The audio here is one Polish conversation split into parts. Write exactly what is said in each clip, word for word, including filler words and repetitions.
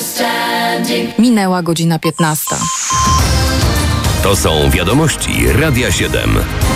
Minęła godzina piętnasta. To są wiadomości Radia siedem.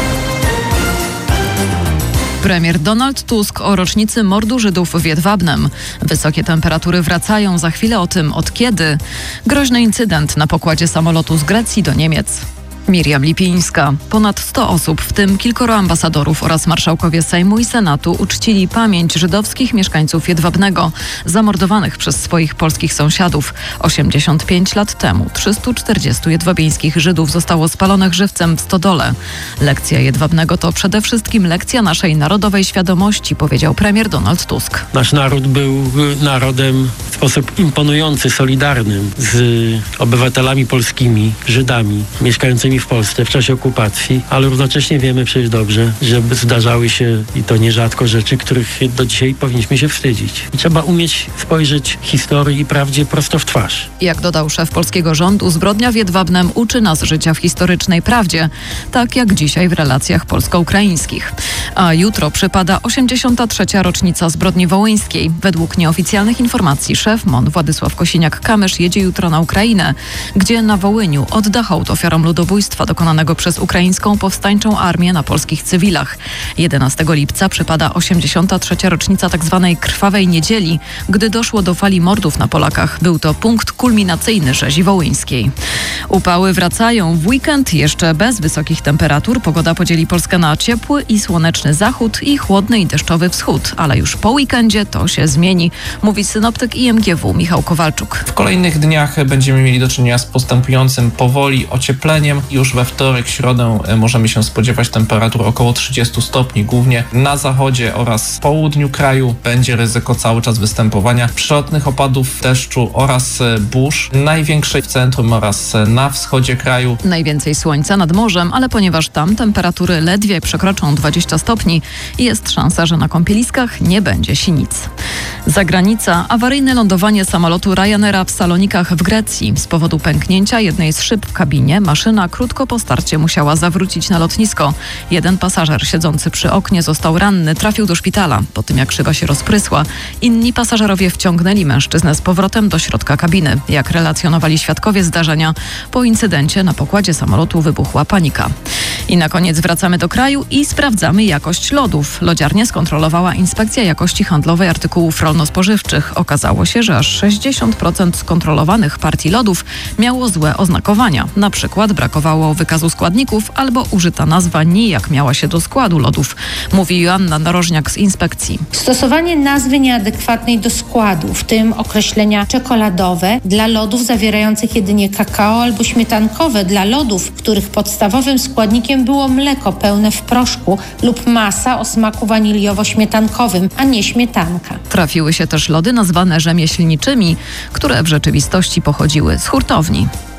Premier Donald Tusk o rocznicy mordu Żydów w Jedwabnem. Wysokie temperatury wracają, za chwilę o tym od kiedy. Groźny incydent na pokładzie samolotu z Grecji do Niemiec. Miriam Lipińska. Ponad sto osób, w tym kilkoro ambasadorów oraz marszałkowie Sejmu i Senatu uczcili pamięć żydowskich mieszkańców Jedwabnego, zamordowanych przez swoich polskich sąsiadów. osiemdziesiąt pięć lat temu trzystu czterdziestu jedwabieńskich Żydów zostało spalonych żywcem w stodole. Lekcja Jedwabnego to przede wszystkim lekcja naszej narodowej świadomości, powiedział premier Donald Tusk. Nasz naród był narodem w sposób imponujący, solidarnym z obywatelami polskimi, Żydami, mieszkającymi w Polsce w czasie okupacji, ale równocześnie wiemy przecież dobrze, że zdarzały się i to nierzadko rzeczy, których do dzisiaj powinniśmy się wstydzić. I trzeba umieć spojrzeć historii i prawdzie prosto w twarz. Jak dodał szef polskiego rządu, zbrodnia w Jedwabnem uczy nas życia w historycznej prawdzie, tak jak dzisiaj w relacjach polsko-ukraińskich. A jutro przypada osiemdziesiąta trzecia rocznica zbrodni wołyńskiej. Według nieoficjalnych informacji szef M O N Władysław Kosiniak-Kamysz jedzie jutro na Ukrainę, gdzie na Wołyniu odda hołd ofiarom ludobójstwa dokonanego przez ukraińską powstańczą armię na polskich cywilach. jedenastego lipca przypada osiemdziesiąta trzecia rocznica tzw. Krwawej Niedzieli, gdy doszło do fali mordów na Polakach. Był to punkt kulminacyjny rzezi wołyńskiej. Upały wracają w weekend, jeszcze bez wysokich temperatur. Pogoda podzieli Polskę na ciepły i słoneczny zachód i chłodny i deszczowy wschód, ale już po weekendzie to się zmieni, mówi synoptyk I M G W Michał Kowalczuk. W kolejnych dniach będziemy mieli do czynienia z postępującym powoli ociepleniem. Już we wtorek, środę możemy się spodziewać temperatur około trzydziestu stopni. Głównie na zachodzie oraz południu kraju będzie ryzyko cały czas występowania przelotnych opadów deszczu oraz burz. Największe w centrum oraz na wschodzie kraju. Najwięcej słońca nad morzem, ale ponieważ tam temperatury ledwie przekroczą dwadzieścia stopni, jest szansa, że na kąpieliskach nie będzie sinic. Zagranica. Awaryjne lądowanie samolotu Ryanaira w Salonikach w Grecji. Z powodu pęknięcia jednej z szyb w kabinie maszyna krótko po starcie musiała zawrócić na lotnisko. Jeden pasażer siedzący przy oknie został ranny, trafił do szpitala. Po tym jak szyba się rozprysła, inni pasażerowie wciągnęli mężczyznę z powrotem do środka kabiny. Jak relacjonowali świadkowie zdarzenia, po incydencie na pokładzie samolotu wybuchła panika. I na koniec wracamy do kraju i sprawdzamy jakość lodów. Lodziarnię skontrolowała Inspekcja Jakości Handlowej Artykułów Rolno-Spożywczych. Okazało się, że aż sześćdziesiąt procent skontrolowanych partii lodów miało złe oznakowania. Na przykład brakowało wykazu składników albo użyta nazwa nijak miała się do składu lodów, mówi Joanna Narożniak z inspekcji. Stosowanie nazwy nieadekwatnej do składu, w tym określenia czekoladowe dla lodów zawierających jedynie kakao albo śmietankowe dla lodów, których podstawowym składnikiem było mleko pełne w proszku lub masa o smaku waniliowo-śmietankowym, a nie śmietanka. Trafiły się też lody nazwane rzemieślniczymi, które w rzeczywistości pochodziły z hurtowni.